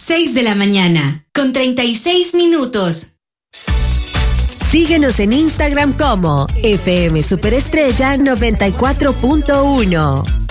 6 de la mañana, con 36 minutos. Síguenos en Instagram como FM Superestrella 94.1.